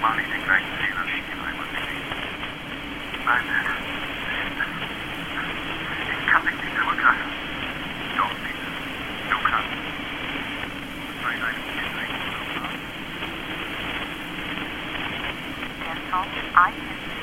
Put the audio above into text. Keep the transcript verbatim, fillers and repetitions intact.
Mach nicht den gleichen Fehler wie ich ihn einmal gelegt. Nein. Ich kann dich nicht zurücklassen. Doch, bitte. Du kannst. Sei ein bisschen. Der Song I Can